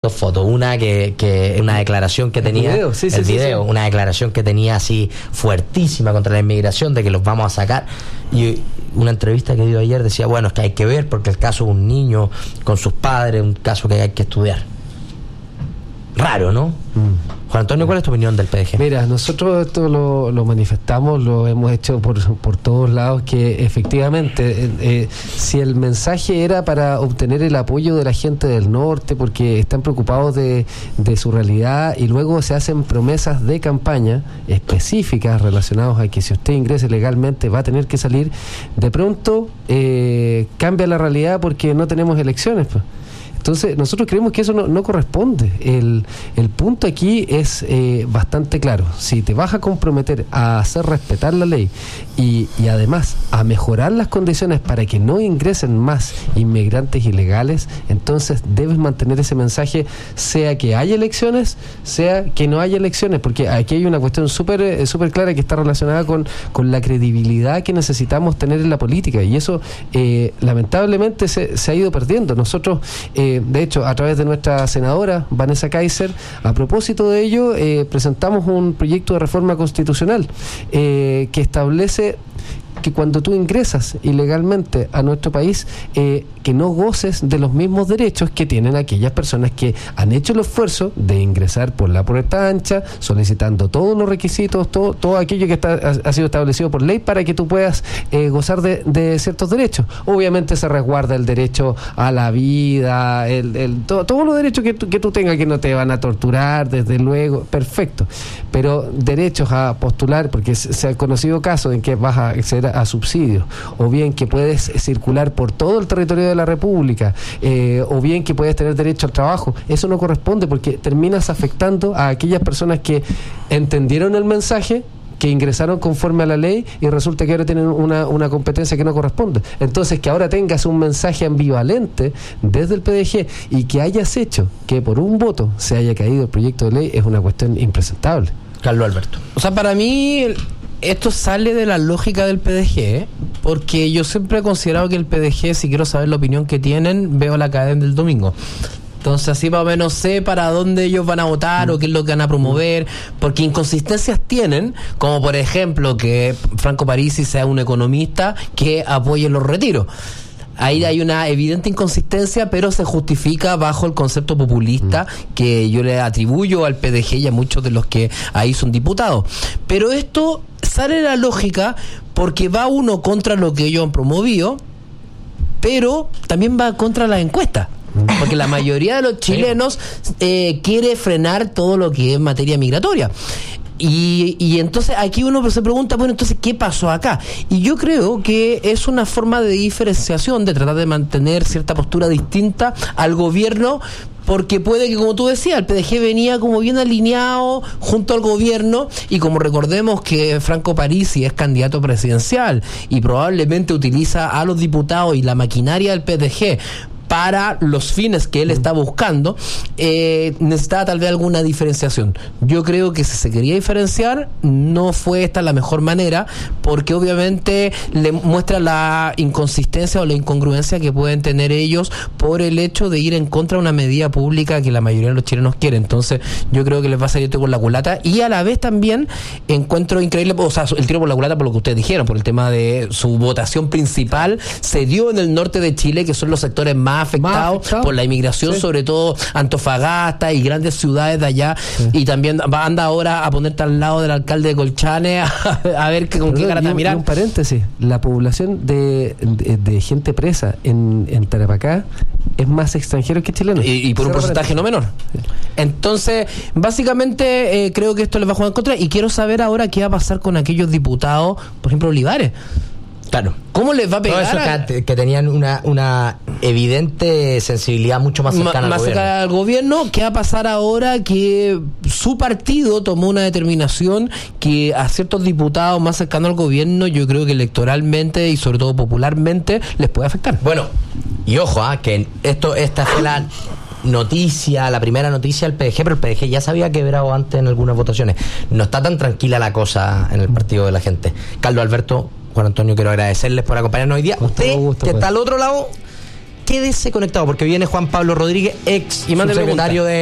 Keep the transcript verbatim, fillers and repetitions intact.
dos fotos, una que, que una declaración que tenía, el video, sí, sí, el video sí, sí. una declaración que tenía así fuertísima contra la inmigración, de que los vamos a sacar, y una entrevista que dio ayer decía, bueno, es que hay que ver porque el caso de un niño con sus padres, un caso que hay que estudiar. Raro, ¿no? Mm. Juan Antonio, ¿cuál es tu opinión del P D G? Mira, nosotros esto lo, lo manifestamos, lo hemos hecho por, por todos lados, que efectivamente, eh, eh, si el mensaje era para obtener el apoyo de la gente del norte, porque están preocupados de, de su realidad, y luego se hacen promesas de campaña específicas relacionadas a que si usted ingrese legalmente va a tener que salir, de pronto eh, cambia la realidad porque no tenemos elecciones, pues. Entonces, nosotros creemos que eso no, no corresponde. El, el punto aquí es eh, bastante claro. Si te vas a comprometer a hacer respetar la ley y, y además a mejorar las condiciones para que no ingresen más inmigrantes ilegales, entonces debes mantener ese mensaje, sea que haya elecciones, sea que no haya elecciones, porque aquí hay una cuestión súper eh, súper clara que está relacionada con, con la credibilidad que necesitamos tener en la política, y eso eh, lamentablemente se, se ha ido perdiendo. Nosotros... Eh, de hecho, a través de nuestra senadora Vanessa Kaiser, a propósito de ello, eh, presentamos un proyecto de reforma constitucional eh, que establece que cuando tú ingresas ilegalmente a nuestro país, eh, que no goces de los mismos derechos que tienen aquellas personas que han hecho el esfuerzo de ingresar por la puerta ancha, solicitando todos los requisitos, todo, todo aquello que está, ha, ha sido establecido por ley para que tú puedas eh, gozar de, de ciertos derechos. Obviamente se resguarda el derecho a la vida, el, el, todo, todos los derechos que tú, que tú tengas, que no te van a torturar, desde luego, perfecto. Pero derechos a postular, porque se, se han conocido casos en que vas a acceder a, a subsidios, o bien que puedes circular por todo el territorio de la República, eh, o bien que puedes tener derecho al trabajo. Eso no corresponde, porque terminas afectando a aquellas personas que entendieron el mensaje, que ingresaron conforme a la ley, y resulta que ahora tienen una, una competencia que no corresponde. Entonces, que ahora tengas un mensaje ambivalente desde el P D G y que hayas hecho que por un voto se haya caído el proyecto de ley es una cuestión impresentable. Carlos Alberto. O sea, para mí esto sale de la lógica del P D G, ¿eh? Porque yo siempre he considerado que el P D G, si quiero saber la opinión que tienen, veo la cadena del domingo. Entonces así más o menos sé para dónde ellos van a votar mm. o qué es lo que van a promover, porque inconsistencias tienen, como por ejemplo que Franco Parisi sea un economista que apoye los retiros. Ahí hay una evidente inconsistencia, pero se justifica bajo el concepto populista mm. que yo le atribuyo al P D G y a muchos de los que ahí son diputados. Pero esto sale de la lógica porque va uno contra lo que ellos han promovido, pero también va contra las encuestas. Porque la mayoría de los chilenos eh, quiere frenar todo lo que es materia migratoria. Y, y entonces aquí uno se pregunta, bueno, entonces, ¿qué pasó acá? Y yo creo que es una forma de diferenciación, de tratar de mantener cierta postura distinta al gobierno, porque puede que, como tú decías, el P D G venía como bien alineado junto al gobierno, y como recordemos que Franco Parisi es candidato presidencial y probablemente utiliza a los diputados y la maquinaria del P D G para los fines que él está buscando, eh, necesitaba tal vez alguna diferenciación. Yo creo que si se quería diferenciar, no fue esta la mejor manera, porque obviamente le muestra la inconsistencia o la incongruencia que pueden tener ellos por el hecho de ir en contra de una medida pública que la mayoría de los chilenos quieren. Entonces yo creo que les va a salir todo por la culata, y a la vez también encuentro increíble, o sea, el tiro por la culata por lo que ustedes dijeron, por el tema de su votación principal se dio en el norte de Chile, que son los sectores más afectados afectado. por la inmigración, sí. sobre todo Antofagasta y grandes ciudades de allá, sí. y también va, anda ahora a ponerte al lado del alcalde de Colchane a, a ver que, con Perdón, qué cara te miran. Un paréntesis, la población de, de, de gente presa en, en Tarapacá es más extranjero que chileno. Y, y por un porcentaje no menor. Entonces, básicamente eh, creo que esto les va a jugar en contra, y quiero saber ahora qué va a pasar con aquellos diputados, por ejemplo Olivares. Claro. ¿Cómo les va a pegar? Todo eso a... que, que tenían una, una evidente sensibilidad mucho más cercana más al gobierno. cercana al gobierno. ¿Qué va a pasar ahora que su partido tomó una determinación que a ciertos diputados más cercanos al gobierno, yo creo que electoralmente y sobre todo popularmente, les puede afectar? Bueno, y ojo, ¿eh? que esto esta fue la noticia, la primera noticia del P D G, pero el P D G ya se había quebrado antes en algunas votaciones. No está tan tranquila la cosa en el partido de la gente. Carlos Alberto, Juan Antonio, quiero agradecerles por acompañarnos hoy día. Usted, gusto, que pues. está al otro lado, quédese conectado porque viene Juan Pablo Rodríguez, ex Y mande subsecretario de